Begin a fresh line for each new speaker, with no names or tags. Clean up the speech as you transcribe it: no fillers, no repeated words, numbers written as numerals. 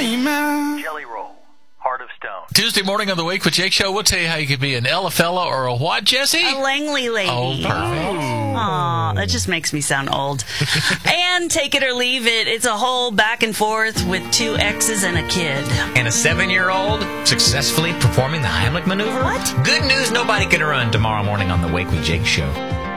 dreamer.
Jelly Roll, Heart of Stone.
Tuesday morning on the Wake with Jake show, we'll tell you how you could be an Ella fella or a what, Jesse?
A Langley lady.
Oh, perfect.
Aw, that just makes me sound old. And take it or leave it. It's a whole back and forth with 2 exes and a kid.
And a 7-year-old successfully performing the Heimlich maneuver?
What?
Good news, nobody can run tomorrow morning on the Wake with Jake show.